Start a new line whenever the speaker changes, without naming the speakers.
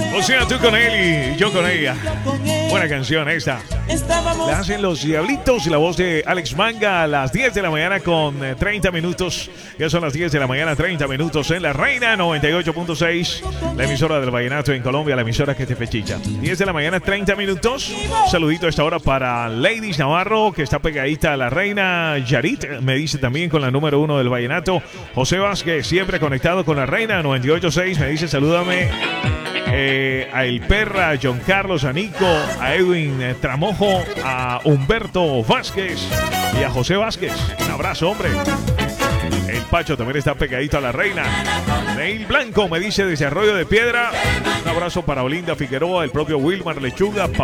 O sea, tú con él y yo con ella. Buena canción esta. La hacen los Diablitos y la voz de Alex Manga a las 10 de la mañana con 30 minutos. Ya son las 10 de la mañana, 30 minutos en La Reina 98.6. La emisora del vallenato en Colombia, la emisora que te fechicha. 10 de la mañana, 30 minutos. Un saludito a esta hora para Ladies Navarro, que está pegadita a La Reina. Yarit me dice también con la número 1 del vallenato. José Vázquez, siempre conectado con La Reina 98.6. Me dice, salúdame. A El Perra, a John Carlos, a Nico, a Edwin Tramojo, a Humberto Vázquez y a José Vázquez. Un abrazo, hombre. El Pacho también está pegadito a La Reina. Neil Blanco me dice desde Arroyo de Piedra. Un abrazo para Olinda Figueroa, el propio Wilmar Lechuga.